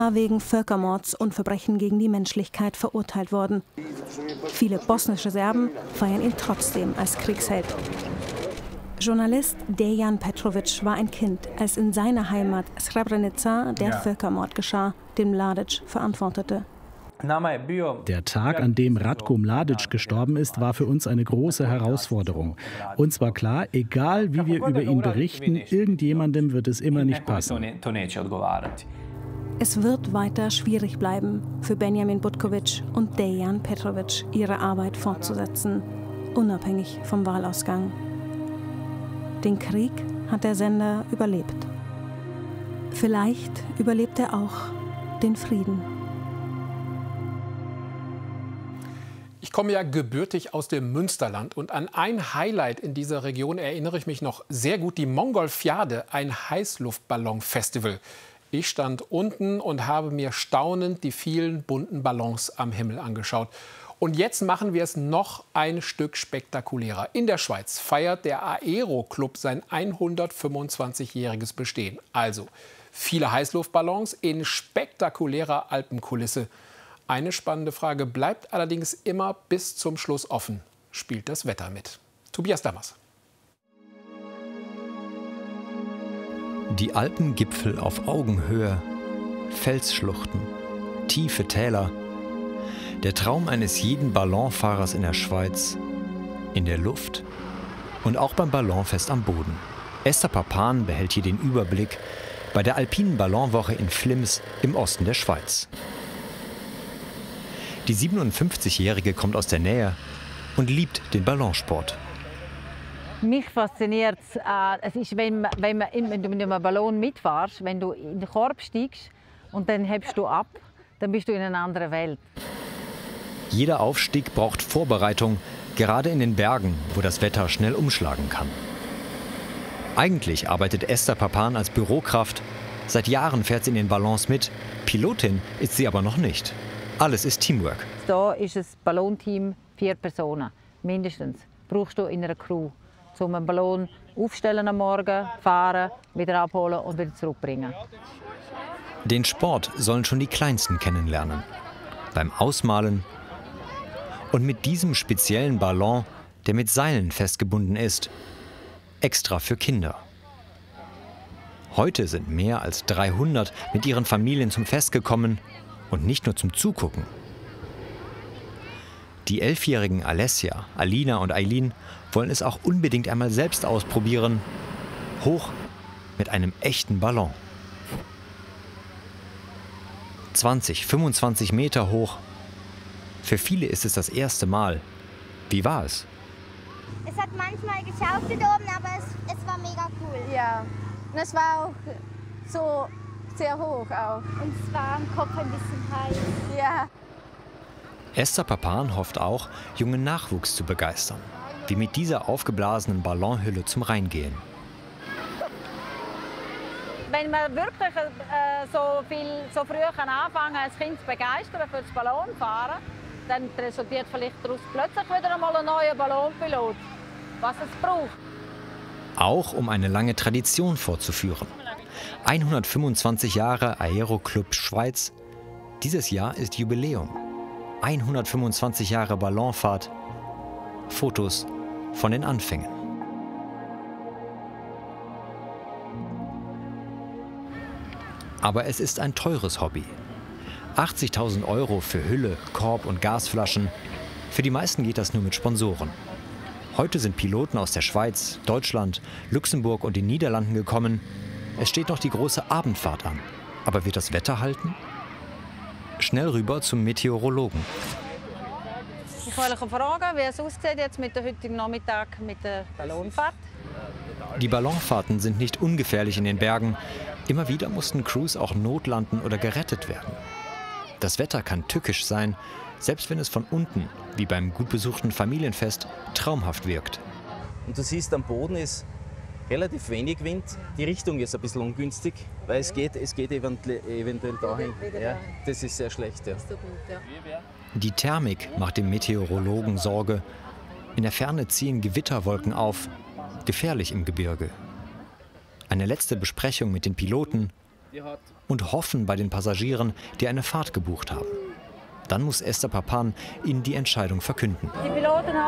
wegen Völkermords und Verbrechen gegen die Menschlichkeit verurteilt worden. Viele bosnische Serben feiern ihn trotzdem als Kriegsheld. Journalist Dejan Petrovic war ein Kind, als in seiner Heimat Srebrenica der Völkermord geschah, den Mladic verantwortete. Der Tag, an dem Ratko Mladic gestorben ist, war für uns eine große Herausforderung. Uns war klar, egal wie wir über ihn berichten, irgendjemandem wird es immer nicht passen. Es wird weiter schwierig bleiben für Benjamin Butković und Dejan Petrovic, ihre Arbeit fortzusetzen, unabhängig vom Wahlausgang. Den Krieg hat der Sender überlebt. Vielleicht überlebt er auch den Frieden. Ich komme ja gebürtig aus dem Münsterland und an ein Highlight in dieser Region erinnere ich mich noch sehr gut, die Mongolfiade, ein Heißluftballonfestival. Ich stand unten und habe mir staunend die vielen bunten Ballons am Himmel angeschaut. Und jetzt machen wir es noch ein Stück spektakulärer. In der Schweiz feiert der Aero-Club sein 125-jähriges Bestehen. Also viele Heißluftballons in spektakulärer Alpenkulisse. Eine spannende Frage bleibt allerdings immer bis zum Schluss offen. Spielt das Wetter mit? Tobias Dammers. Die Alpengipfel auf Augenhöhe, Felsschluchten, tiefe Täler. Der Traum eines jeden Ballonfahrers in der Schweiz, in der Luft und auch beim Ballonfest am Boden. Esther Papan behält hier den Überblick bei der alpinen Ballonwoche in Flims im Osten der Schweiz. Die 57-Jährige kommt aus der Nähe und liebt den Ballonsport. Mich fasziniert es ist, wenn du mit einem Ballon mitfährst, wenn du in den Korb steigst und dann hebst du ab, dann bist du in einer anderen Welt. Jeder Aufstieg braucht Vorbereitung, gerade in den Bergen, wo das Wetter schnell umschlagen kann. Eigentlich arbeitet Esther Papan als Bürokraft. Seit Jahren fährt sie in den Ballons mit. Pilotin ist sie aber noch nicht. Alles ist Teamwork. Da ist ein Ballonteam 4 Personen, mindestens. Brauchst du in einer Crew, um einen Ballon aufstellen am Morgen, fahren, wieder abholen und wieder zurückbringen. Den Sport sollen schon die Kleinsten kennenlernen. Beim Ausmalen und mit diesem speziellen Ballon, der mit Seilen festgebunden ist, extra für Kinder. Heute sind mehr als 300 mit ihren Familien zum Fest gekommen. Und nicht nur zum Zugucken. Die 11-jährigen Alessia, Alina und Eileen wollen es auch unbedingt einmal selbst ausprobieren. Hoch mit einem echten Ballon. 20, 25 Meter hoch. Für viele ist es das erste Mal. Wie war es? Es hat manchmal geschaukelt oben, aber es war mega cool. Ja, und es war auch so sehr hoch auch. Und es war am Kopf ein bisschen heiß. Ja. Esther Papan hofft auch, jungen Nachwuchs zu begeistern, wie mit dieser aufgeblasenen Ballonhülle zum Rhein gehen. Wenn man wirklich so früh anfangen kann, als Kind zu begeistern für das Ballonfahren, dann resultiert vielleicht daraus plötzlich wieder einmal ein neuer Ballonpilot, was es braucht. Auch um eine lange Tradition fortzuführen. 125 Jahre Aero-Club Schweiz. Dieses Jahr ist Jubiläum. 125 Jahre Ballonfahrt. Fotos von den Anfängen. Aber es ist ein teures Hobby. 80.000 € für Hülle, Korb und Gasflaschen. Für die meisten geht das nur mit Sponsoren. Heute sind Piloten aus der Schweiz, Deutschland, Luxemburg und den Niederlanden gekommen. Es steht noch die große Abendfahrt an. Aber wird das Wetter halten? Schnell rüber zum Meteorologen. Ich wollte fragen, wie es aussieht jetzt mit der heutigen Nachmittag mit der Ballonfahrt. Die Ballonfahrten sind nicht ungefährlich in den Bergen. Immer wieder mussten Crews auch notlanden oder gerettet werden. Das Wetter kann tückisch sein, selbst wenn es von unten, wie beim gut besuchten Familienfest, traumhaft wirkt. Und du siehst, am Boden ist relativ wenig Wind. Die Richtung ist ein bisschen ungünstig, weil es geht eventuell dahin. Ja, das ist sehr schlecht. Ja. Die Thermik macht dem Meteorologen Sorge. In der Ferne ziehen Gewitterwolken auf, gefährlich im Gebirge. Eine letzte Besprechung mit den Piloten und hoffen bei den Passagieren, die eine Fahrt gebucht haben. Dann muss Esther Papan ihnen die Entscheidung verkünden. Die Piloten